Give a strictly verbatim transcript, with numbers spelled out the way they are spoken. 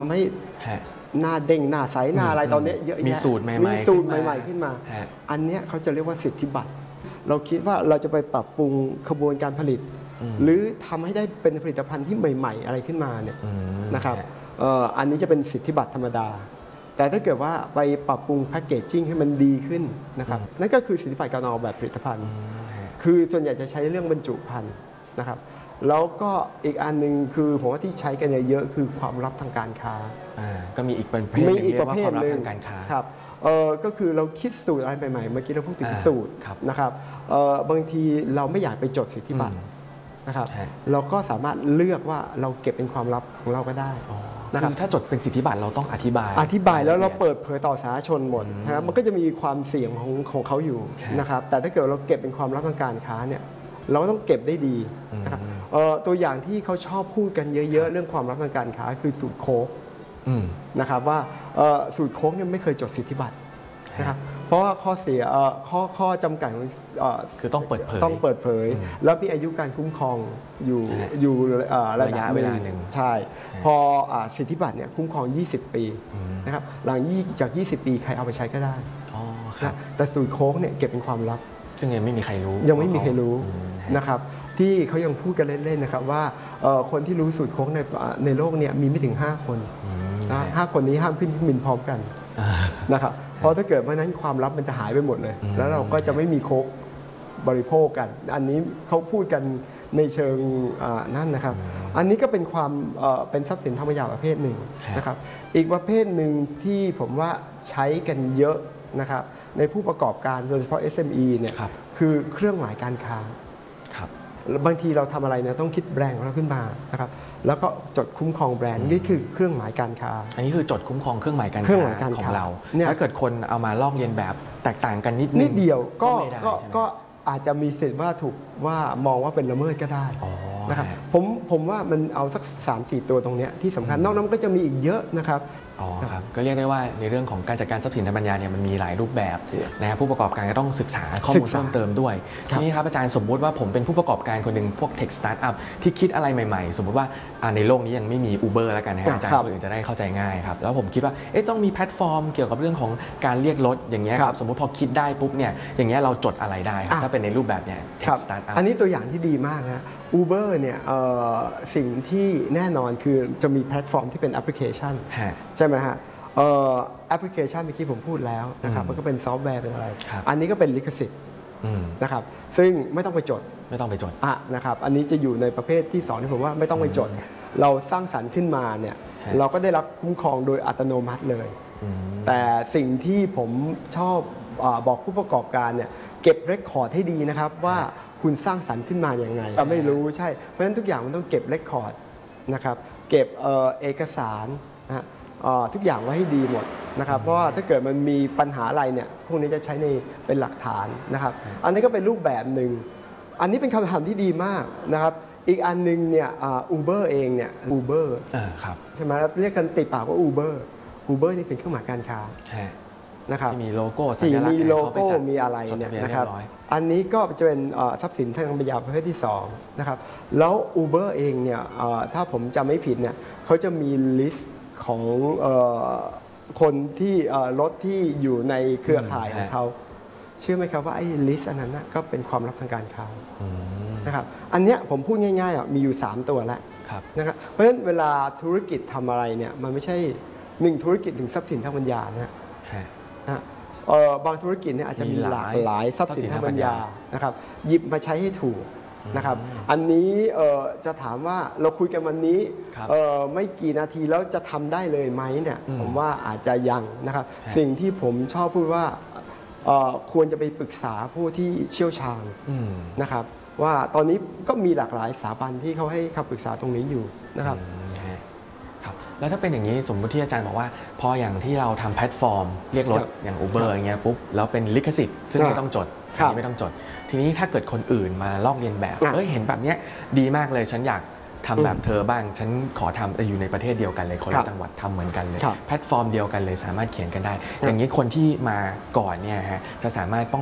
ทำให้หน้าเด้งหน้าใสหน้าอะไรตอนนี้เยอะแยะมีสูตรใหม่ๆมีสูตรใหม่ๆขึ้นมาอันนี้เขาจะเรียกว่าสิทธิบัตรเราคิดว่าเราจะไปปรับปรุงขบวนการผลิตหรือทำให้ได้เป็นผลิตภัณฑ์ที่ใหม่ๆอะไรขึ้นมาเนี่ยนะครับอันนี้จะเป็นสิทธิบัตรธรรมดาแต่ถ้าเกิดว่าไปปรับปรุงแพคเกจจิ้งให้มันดีขึ้นนะครับนั่นก็คือสิทธิบัตรการออกแบบผลิตภัณฑ์คือส่วนใหญ่จะใช้เรื่องบรรจุภัณฑ์นะครับแล้วก็อีกอันหนึ่งคือผมว่าที่ใช้กันเยอะคือความลับทางการค้าก็มีอีกประเภทนึงเรียกว่าความลับทางการค้าครับก็คือเราคิดสูตรอะไรใหม่ๆเมื่อกี้เราพูดถึงสูตรนะครับบางทีเราไม่อยากไปจดสิทธิบัตรนะครับเราก็สามารถเลือกว่าเราเก็บเป็นความลับของเราก็ได้คือถ้าจดเป็นสิทธิบัตรเราต้องอธิบายอธิบายแล้วเราเปิดเผยต่อสาธารณชนหมดนะครับมันก็จะมีความเสี่ยงของของเขาอยู่นะครับแต่ถ้าเกิดเราเก็บเป็นความลับทางการค้าเนี่ยเราก็ต้องเก็บได้ดีนะครับตัวอย่างที่เขาชอบพูดกันเยอะๆเรื่องความลับทางการค้าคือสูตรโค้กนะครับว่าสูตรโค้กเนี่ยไม่เคยจดสิทธิบัตรนะครับเพราะว่าข้อเสียข้อข้อจำกัดคือต้องเปิดเผยต้องเปิดเผยแล้วมีอายุการคุ้มครองอยู่อยู่ระดับเวลาหนึ่งใช่พอสิทธิบัตรเนี่ยคุ้มครองยี่สิบปีนะครับหลังจากยี่สิบปีใครเอาไปใช้ก็ได้แต่สูตรโค้กเนี่ยเก็บเป็นความลับซึ่งยังไม่มีใครรู้ยังไม่มีใครรู้นะครับที่เขายังพูดกันเล่นๆนะครับว่าคนที่รู้สูตรโค้กในในโลกเนี่ยมีไม่ถึงห้าคนนะห้าคนนี้ห้ามขึ้นเครื่องบินพร้อมกันนะครับเพราะถ้าเกิดเพราะนั้นความลับมันจะหายไปหมดเลยแล้วเราก็จะไม่มีโค้กบริโภคกันอันนี้เขาพูดกันในเชิงนั่นนะครับอันนี้ก็เป็นความเป็นทรัพย์สินทางปัญญาประเภทหนึ่งนะครับอีกประเภทหนึ่งที่ผมว่าใช้กันเยอะนะครับในผู้ประกอบการโดยเฉพาะ เอส เอ็ม อี เนี่ยคือเครื่องหมายการค้าบางทีเราทำอะไรเนี่ยต้องคิดแบรนด์ของเราขึ้นมานะครับแล้วก็จดคุ้มครองแบรนด์นี่คือเครื่องหมายการค้าอันนี้คือจดคุ้มครองเครื่องหมายการค้าของเราถ้าเกิดคนเอามาลอกเลียนแบบแตกต่างกันนิดนิดเดียวก็ก็อาจจะมีสิทธิ์ว่าถูกว่ามองว่าเป็นละเมิดก็ได้นะครับผมผมว่ามันเอาสัก สามสี่ ตัวตรงนี้ที่สำคัญนอกนั้นก็จะมีอีกเยอะนะครับอ๋อครับก็เรียกได้ว่าในเรื่องของการจัดการทรัพย์สินทางปัญญาเนี่ยมันมีหลายรูปแบบนะครับผู้ประกอบการก็ต้องศึกษาข้อมูลเพิ่มเติมด้วยทีนี้ครับอาจารย์สมมุติว่าผมเป็นผู้ประกอบการคนหนึ่งพวกเทคสตาร์ทอัพที่คิดอะไรใหม่ๆสมมุติว่าในโลกนี้ยังไม่มี Uber แล้วกันนะอาจารย์คนอื่นจะได้เข้าใจง่ายครับแล้วผมคิดว่าเอ๊ะต้องมีแพลตฟอร์มเกี่ยวกับเรื่องของการเรียกรถอย่างเงี้ยครับสมมุติพอคิดได้ปุ๊บเนี่ยอย่างเงี้ยเราจดอะไรได้ครับถ้าเป็นในรูปแบบเนี่ยเทคสตาร์ทอัพอันนี้ตัวอย่างที่ดีมากนะUber เนี่ยสิ่งที่แน่นอนคือจะมีแพลตฟอร์มที่เป็นแอปพลิเคชันใช่ไหมฮะแอปพลิเคชันเมื่อกี้ผมพูดแล้วนะครับมันก็เป็นซอฟต์แวร์เป็นอะไรอันนี้ก็เป็นลิขสิทธิ์นะครับซึ่งไม่ต้องไปจดไม่ต้องไปจดอ่ะนะครับอันนี้จะอยู่ในประเภทที่สองที่ผมว่าไม่ต้องไปจดเราสร้างสรรค์ขึ้นมาเนี่ยเราก็ได้รับคุ้มครองโดยอัตโนมัติเลยแต่สิ่งที่ผมชอบบอกผู้ประกอบการเนี่ยเก็บเรคคอร์ดให้ดีนะครับว่าคุณสร้างสรรค์ขึ้นมาอย่างไงเราไม่รู้ใช่เพราะฉะนั้นทุกอย่างมันต้องเก็บเรคคอร์ดนะครับเก็บเอกสารนะทุกอย่างไว้ให้ดีหมดนะครับเพราะว่าถ้าเกิดมันมีปัญหาอะไรเนี่ยพวกนี้จะใช้ในเป็นหลักฐานนะครับอันนี้ก็เป็นรูปแบบหนึ่งอันนี้เป็นคำถามที่ดีมากนะครับอีกอันนึงเนี่ยอูเบอร์เองเนี่ยอูเบอร์ใช่ไหมเรียกกันติดปากว่าอูเบอร์อูเบอร์นี่เป็นเครื่องหมายการค้านะครับที่มีโลโก้ที่มีโลโก้มีอะไรเนี่ยนะครับอันนี้ก็จะเป็นทรัพย์สินทางปัญญาประเภทที่สองนะครับแล้ว Uber เองเนี่ยถ้าผมจำไม่ผิดเนี่ยเขาจะมีลิสต์ของคนที่รถที่อยู่ในเครือข่ายของเขาเชื่อไหมครับว่าไอ้ลิสต์อันนั้นก็เป็นความลับทางการค้านะครับอันเนี้ยผมพูดง่ายๆมีอยู่สามตัวแล้วนะครับเพราะฉะนั้นเวลาธุรกิจทำอะไรเนี่ยมันไม่ใช่หนึ่งธุรกิจถึงทรัพย์สินทางปัญญานะนะบางธุรกิจเนี่ยอาจจะมีหลากหลายทรัพย์สินทางปัญญานะครับหยิบมาใช้ให้ถูกนะครับอันนี้จะถามว่าเราคุยกันวันนี้ไม่กี่นาทีแล้วจะทำได้เลยไหมเนี่ยผมว่าอาจจะยังนะครับสิ่งที่ผมชอบพูดว่าควรจะไปปรึกษาผู้ที่เชี่ยวชาญนะครับว่าตอนนี้ก็มีหลากหลายสถาบันที่เขาให้คำปรึกษาตรงนี้อยู่นะครับแล้วถ้าเป็นอย่างนี้สมมติที่อาจารย์บอกว่าพออย่างที่เราทำแพลตฟอร์มเรียกรถอย่าง Uber อย่างเงี้ยปุ๊บแล้วเป็นลิขสิทธิ์ซึ่งไม่ต้องจดไม่ต้องจดทีนี้ถ้าเกิดคนอื่นมาลอกเลียนแบบเอ้ยเห็นแบบเนี้ยดีมากเลยฉันอยากทำแบบเธอบ้างฉันขอทำแต่อยู่ในประเทศเดียวกันเลยคนละจังหวัดทำเหมือนกันเลยแพลตฟอร์มเดียวกันเลยสามารถเขียนกันได้อย่างนี้คนที่มาก่อนเนี่ยฮะจะสามารถป้อง